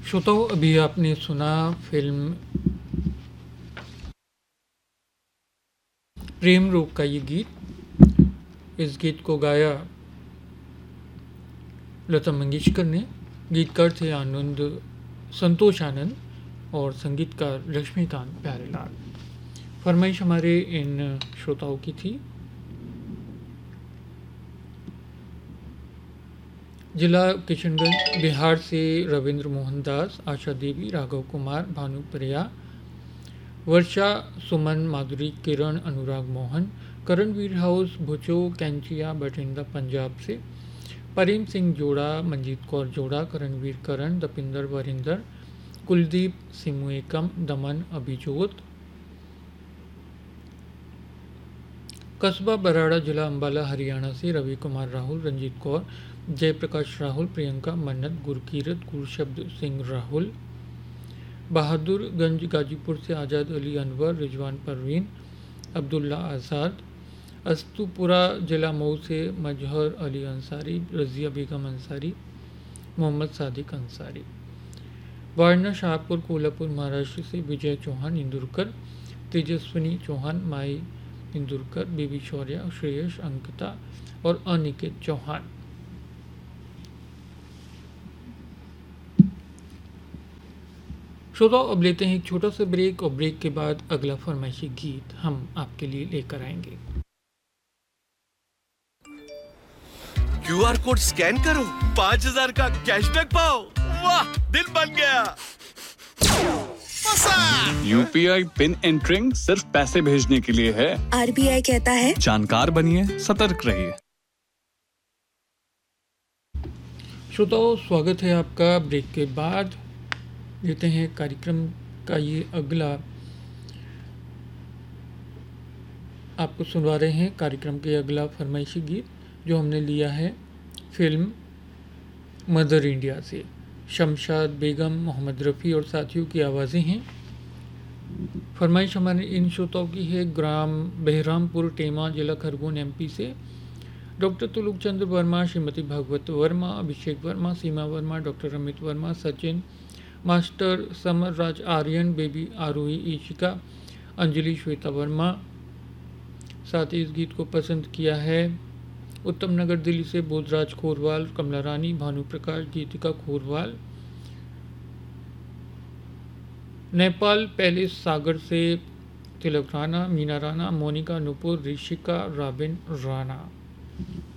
श्रोताओं, अभी आपने सुना फिल्म प्रेम रोग का ये गीत। इस गीत को गाया लता मंगेशकर ने। गीतकार थे आनंद संतोष आनंद और संगीतकार लक्ष्मीकांत प्यारेलाल। फरमाइश हमारे इन श्रोताओं की थी। जिला किशनगंज बिहार से रविंद्र मोहन दास, आशा देवी, राघव कुमार, भानु प्रिया, वर्षा, सुमन, माधुरी, किरण, अनुराग मोहन, करणवीर हाउस, भुचो, कैंचिया, बठिंडा पंजाब से, प्रेम सिंह जोड़ा, मंजीत कौर जोड़ा, करणवीर करण, दपिंदर वरिंदर, कुलदीप, सिमू एकम, दमन, अभिजोत, कस्बा बराड़ा, जिला अंबाला, हरियाणा से रवि कुमार राहुल, रंजीत कौर, जयप्रकाश राहुल, प्रियंका, मन्नत, गुरकीरत, गुरशब्द सिंह राहुल, बहादुरगंज गाजीपुर से आज़ाद अली अनवर, रिजवान परवीन, अब्दुल्ला आज़ाद, अस्तुपुरा जिला मऊ से मजहर अली अंसारी, रज़िया बेगम अंसारी, मोहम्मद सादिक अंसारी, वारना शाहपुर कोल्हापुर महाराष्ट्र से विजय चौहान इंदुरकर, तेजस्विनी चौहान, माई इंदुरकर, बेबी शौर्या, श्रेयस, अंकिता और अनिकेत चौहान। श्रोताओं, अब लेते हैं एक छोटा सा ब्रेक और ब्रेक के बाद अगला फरमाइशी गीत हम आपके लिए लेकर आएंगे। क्यूआर कोड स्कैन करो, 5000 का कैशबैक पाओ। वाह, दिल बन गया। यूपीआई पिन एंटरिंग सिर्फ पैसे भेजने के लिए है। आरबीआई कहता है जानकार बनिए, सतर्क रहिए। श्रोताओं, स्वागत है आपका ब्रेक के बाद। लेते हैं कार्यक्रम का ये अगला, आपको सुनवा रहे हैं कार्यक्रम के अगला फरमाइशी गीत जो हमने लिया है फिल्म मदर इंडिया से। शमशाद बेगम, मोहम्मद रफ़ी और साथियों की आवाज़ें हैं। फरमाइश हमारे इन श्रोताओं की है ग्राम बहरामपुर टेमा, जिला खरगोन, एमपी से डॉक्टर तुलुक चंद्र वर्मा, श्रीमती भागवत वर्मा, अभिषेक वर्मा, सीमा Verma, doctor Amit Verma, Sachin, master summer राज आर्यन, बेबी आरोही, ईशिका, अंजलि, श्वेता वर्मा। साथ ही इस गीत को पसंद किया है उत्तम नगर दिल्ली से बोधराज खोरवाल, कमला रानी, भानु प्रकाश, गीतिका खोरवाल। नेपाल पैलेस सागर से तिलक राणा, मीना राणा, मोनिका, नुपुर, ऋषिका, राबिन राणा।